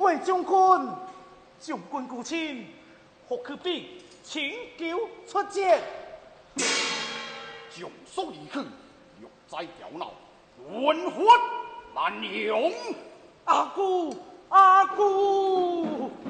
位将军，将军顾亲，何去比请求出战？ 将所离去，欲栽刁闹，文法难容。 阿姑，阿姑。